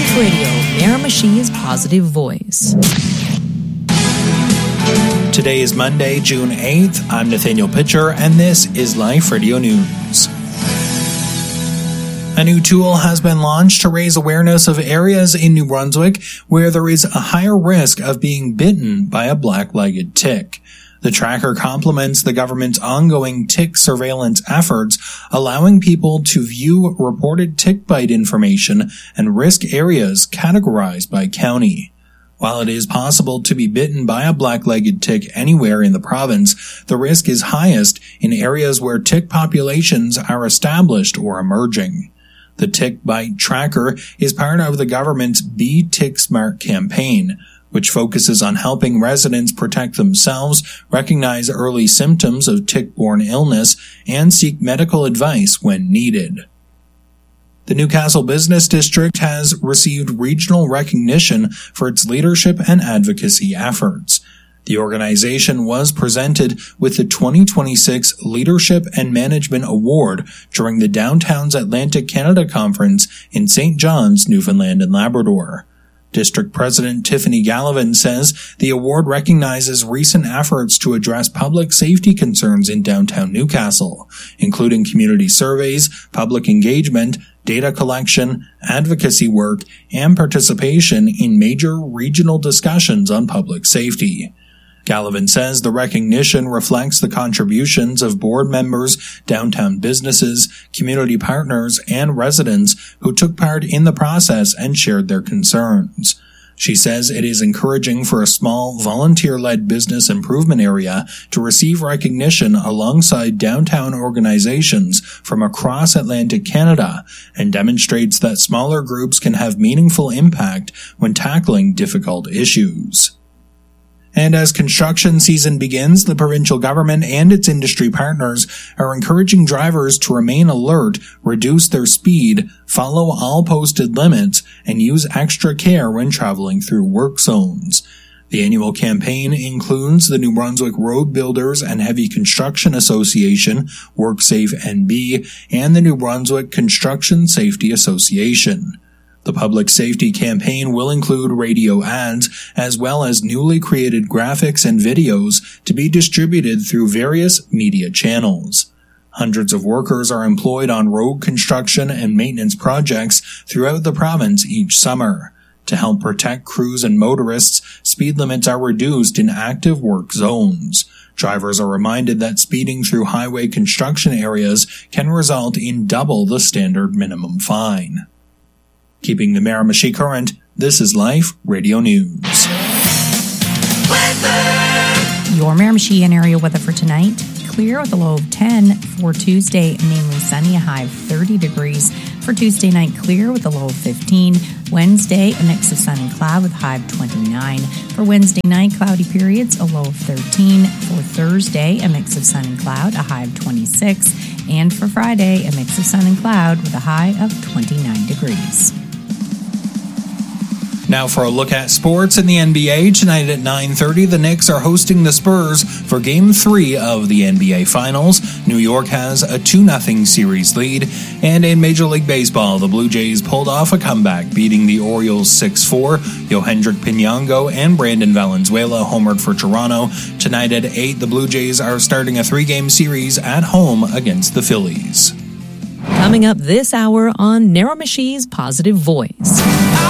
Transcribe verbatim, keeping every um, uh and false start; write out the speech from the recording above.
Life Radio, Miramichi's positive voice. Today is Monday, June eighth. I'm Nathaniel Pitcher, and this is Life Radio News. A new tool has been launched to raise awareness of areas in New Brunswick where there is a higher risk of being bitten by a black-legged tick. The tracker complements the government's ongoing tick surveillance efforts, allowing people to view reported tick bite information and risk areas categorized by county. While it is possible to be bitten by a black-legged tick anywhere in the province, the risk is highest in areas where tick populations are established or emerging. The Tick Bite Tracker is part of the government's Be Tick Smart campaign, which focuses on helping residents protect themselves, recognize early symptoms of tick-borne illness, and seek medical advice when needed. The Newcastle Business District has received regional recognition for its leadership and advocacy efforts. The organization was presented with the twenty twenty-six Leadership and Management Award during the Downtown's Atlantic Canada Conference in Saint John's, Newfoundland and Labrador. District President Tiffany Gallivan says the award recognizes recent efforts to address public safety concerns in downtown Newcastle, including community surveys, public engagement, data collection, advocacy work, and participation in major regional discussions on public safety. Gallivan says the recognition reflects the contributions of board members, downtown businesses, community partners, and residents who took part in the process and shared their concerns. She says it is encouraging for a small, volunteer-led business improvement area to receive recognition alongside downtown organizations from across Atlantic Canada and demonstrates that smaller groups can have meaningful impact when tackling difficult issues. And as construction season begins, the provincial government and its industry partners are encouraging drivers to remain alert, reduce their speed, follow all posted limits, and use extra care when traveling through work zones. The annual campaign includes the New Brunswick Road Builders and Heavy Construction Association, WorkSafe N B, and the New Brunswick Construction Safety Association. The public safety campaign will include radio ads as well as newly created graphics and videos to be distributed through various media channels. Hundreds of workers are employed on road construction and maintenance projects throughout the province each summer. To help protect crews and motorists, speed limits are reduced in active work zones. Drivers are reminded that speeding through highway construction areas can result in double the standard minimum fine. Keeping the Miramichi current, this is Life Radio News. Weather. Your Miramichi and area weather for tonight. Clear with a low of ten. For Tuesday, mainly sunny, a high of thirty degrees. For Tuesday night, clear with a low of fifteen. Wednesday, a mix of sun and cloud with a high of twenty-nine. For Wednesday night, cloudy periods, a low of thirteen. For Thursday, a mix of sun and cloud, a high of twenty-six. And for Friday, a mix of sun and cloud with a high of twenty-nine degrees. Now for a look at sports in the N B A. Tonight at nine thirty, the Knicks are hosting the Spurs for Game three of the N B A Finals. New York has a two nothing series lead. And in Major League Baseball, the Blue Jays pulled off a comeback, beating the Orioles six four. Yohendrick Pinango and Brandon Valenzuela homered for Toronto. Tonight at eight, the Blue Jays are starting a three-game series at home against the Phillies. Coming up this hour on Miramichi's Positive Voice.